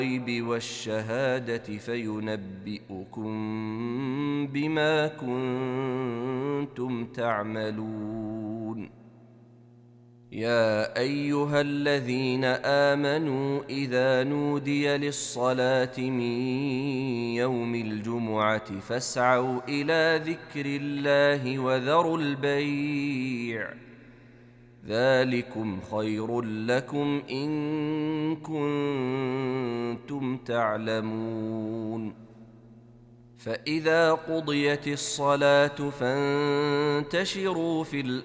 الغيب والشهادة فينبئكم بما كنتم تعملون. يا أيها الذين آمنوا إذا نودي للصلاة من يوم الجمعة فاسعوا إلى ذكر الله وذروا البيع، ذلكم خير لكم إن كنتم تعلمون. فإذا قضيت الصلاة فانتشروا في الأرض